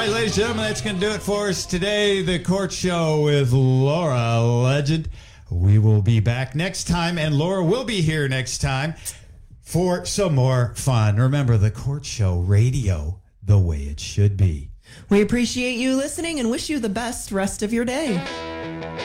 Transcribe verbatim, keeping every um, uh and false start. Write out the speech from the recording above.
right, ladies and gentlemen, that's going to do it for us today. The Court Show with Laura Legend. We will be back next time, and Laura will be here next time for some more fun. Remember, The Court Show Radio, the way it should be. We appreciate you listening and wish you the best rest of your day.